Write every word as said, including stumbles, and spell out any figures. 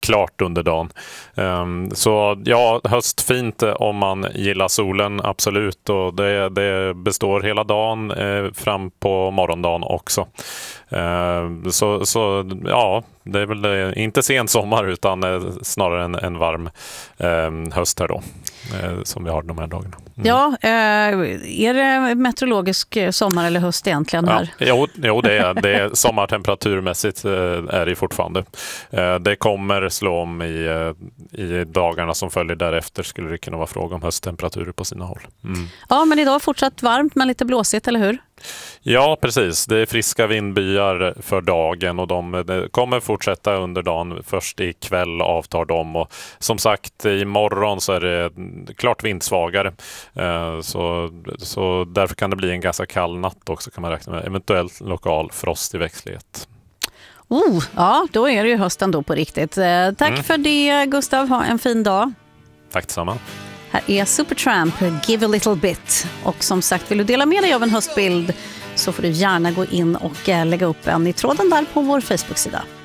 klart under dagen. Um, så ja, höst fint om man gillar solen, absolut. Och det, det består hela dagen eh, fram på morgondagen också. Uh, så, så ja, det är väl det, inte sen sommar utan eh, snarare en, en varm eh, höst här då. Eh, som vi har de här dagarna. Mm. Ja, eh, är det meteorologisk sommar eller höst egentligen här? Ja, jo, jo, det är, det är sommartemperaturmässigt eh, är det fortfarande. Eh, det kommer slå om i, eh, i dagarna som följer därefter, skulle det kunna vara fråga om hösttemperaturer på sina håll. Mm. Ja, men idag fortsatt varmt men lite blåsigt, eller hur? Ja, precis. Det är friska vindbyar för dagen och de, de kommer fortsätta under dagen. Först i kväll avtar de och som sagt imorgon så är det klart vindsvagare. Så, så därför kan det bli en ganska kall natt också, kan man räkna med. Eventuellt lokal frost i växtlighet. Oh, ja, då är det ju hösten då på riktigt. Tack mm. för det, Gustav. Ha en fin dag. Tack detsamma. Här är Supertramp, Give a Little Bit. Och som sagt, vill du dela med dig av en höstbild så får du gärna gå in och lägga upp en i tråden där på vår Facebook-sida.